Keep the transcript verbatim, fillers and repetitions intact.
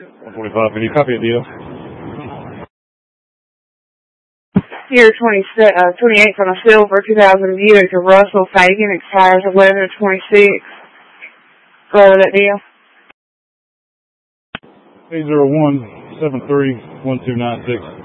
one twenty-five, can you copy a deal? Year twenty-eight uh, twenty-eight from a silver two thousand Buick to Russell Fagan, expires eleven twenty-six. Go over that deal. eight zero one, seven three, one two nine six.